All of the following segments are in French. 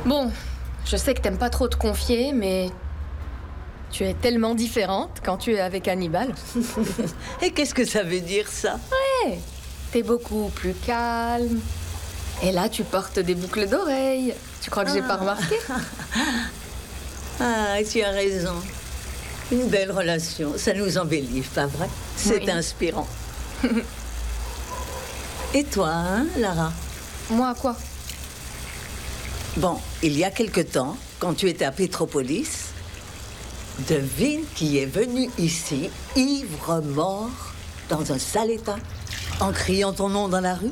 Bon, je sais que t'aimes pas trop te confier, mais tu es tellement différente quand tu es avec Hannibal. Et qu'est-ce que ça veut dire, ça? Ouais, t'es beaucoup plus calme. Et là, tu portes des boucles d'oreilles. Tu crois que j'ai pas remarqué? Ah, tu as raison. Une belle relation, ça nous embellit, pas vrai? C'est Oui. inspirant. Et toi, hein, Lara? Moi, quoi? Bon, il y a quelque temps, quand tu étais à Petropolis, devine qui est venu ici, ivre mort, dans un sale état, en criant ton nom dans la rue?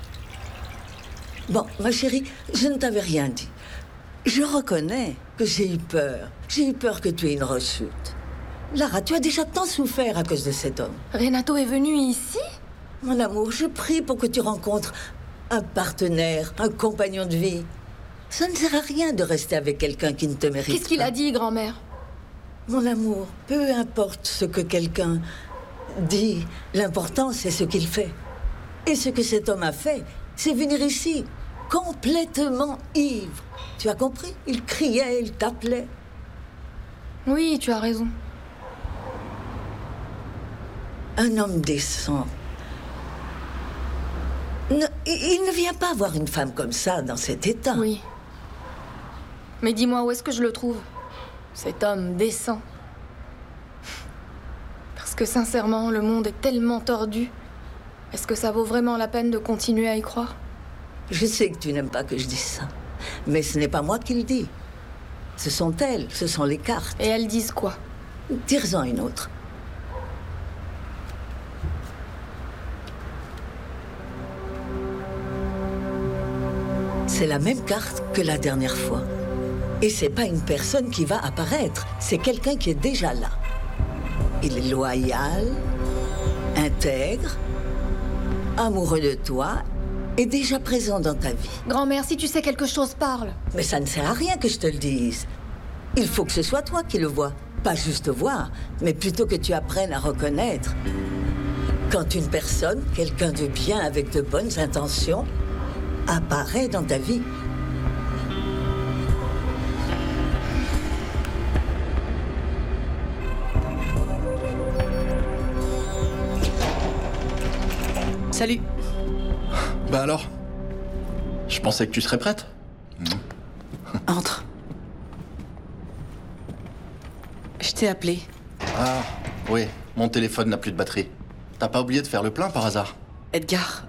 Bon, ma chérie, je ne t'avais rien dit. Je reconnais que j'ai eu peur. J'ai eu peur que tu aies une rechute. Lara, tu as déjà tant souffert à cause de cet homme. Renato est venu ici? Mon amour, je prie pour que tu rencontres un partenaire, un compagnon de vie. Ça ne sert à rien de rester avec quelqu'un qui ne te mérite pas. Qu'est-ce qu'il a dit, grand-mère? Mon amour, peu importe ce que quelqu'un dit, l'important c'est ce qu'il fait. Et ce que cet homme a fait, c'est venir ici, complètement ivre. Tu as compris? Il criait, il t'appelait. Oui, tu as raison. Un homme décent. Il ne vient pas voir une femme comme ça, dans cet état. Oui. Mais dis-moi, où est-ce que je le trouve? Cet homme décent. Parce que sincèrement, le monde est tellement tordu. Est-ce que ça vaut vraiment la peine de continuer à y croire? Je sais que tu n'aimes pas que je dise ça. Mais ce n'est pas moi qui le dis. Ce sont elles, ce sont les cartes. Et elles disent quoi? Tire-en une autre. C'est la même carte que la dernière fois. Et c'est pas une personne qui va apparaître, c'est quelqu'un qui est déjà là. Il est loyal, intègre, amoureux de toi et déjà présent dans ta vie. Grand-mère, si tu sais quelque chose, parle. Mais ça ne sert à rien que je te le dise. Il faut que ce soit toi qui le vois. Pas juste voir, mais plutôt que tu apprennes à reconnaître. Quand une personne, quelqu'un de bien avec de bonnes intentions, apparaît dans ta vie. Salut. Bah alors? Je pensais que tu serais prête. Entre. Je t'ai appelé. Ah, oui, mon téléphone n'a plus de batterie. T'as pas oublié de faire le plein par hasard? Edgar,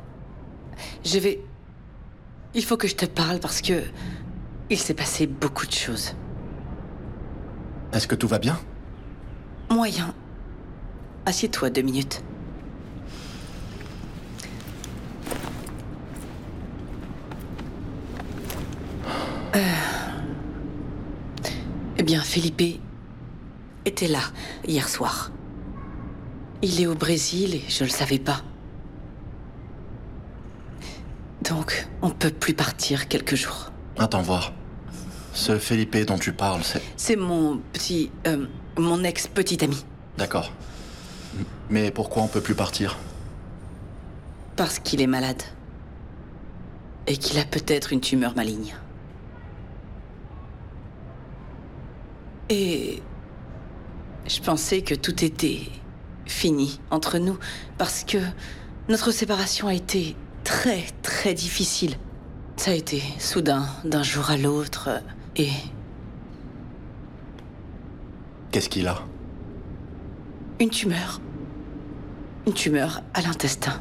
il faut que je te parle parce que il s'est passé beaucoup de choses. Est-ce que tout va bien? Moyen. Assieds-toi 2 minutes. Eh bien, Felipe était là hier soir. Il est au Brésil et je le savais pas. Donc, on peut plus partir quelques jours. Attends voir. Ce Felipe dont tu parles, c'est... C'est mon mon ex-petit ami. D'accord. Mais pourquoi on peut plus partir? Parce qu'il est malade. Et qu'il a peut-être une tumeur maligne. Et je pensais que tout était fini entre nous parce que notre séparation a été très, très difficile. Ça a été soudain, d'un jour à l'autre, et... Qu'est-ce qu'il a? Une tumeur. Une tumeur à l'intestin.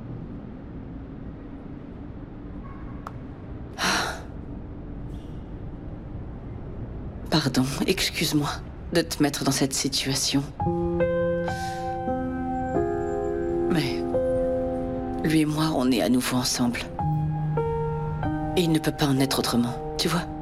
Pardon, excuse-moi de te mettre dans cette situation. Mais lui et moi, on est à nouveau ensemble. Et il ne peut pas en être autrement, tu vois.